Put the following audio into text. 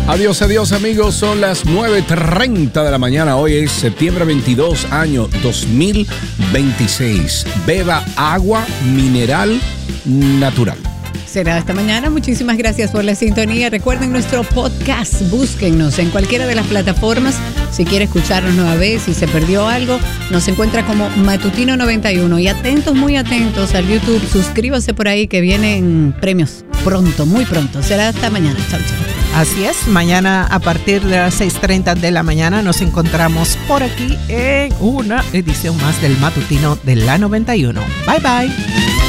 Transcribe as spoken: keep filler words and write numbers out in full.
Adiós, adiós amigos, son las nueve treinta de la mañana. Hoy es septiembre veintidós, año dos mil veintiséis. Beba agua mineral natural. Será esta mañana. Muchísimas gracias por la sintonía. Recuerden nuestro podcast. Búsquennos en cualquiera de las plataformas. Si quiere escucharnos nueva vez, si se perdió algo, nos encuentra como Matutino noventa y uno. Y atentos, muy atentos al YouTube. Suscríbase por ahí que vienen premios pronto, muy pronto. Será hasta mañana. Chao, chao. Así es, mañana a partir de las seis treinta de la mañana nos encontramos por aquí en una edición más del Matutino de la noventa y uno. Bye, bye.